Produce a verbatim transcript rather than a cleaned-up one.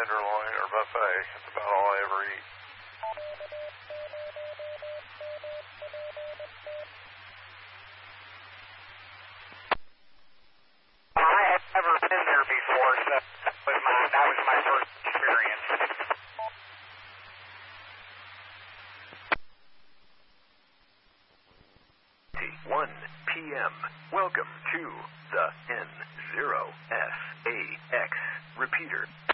tenderloin or buffet. That's about all I ever eat. I had never been there before, so that was my, that was my first experience. one p m Welcome to the N zero S A X repeater.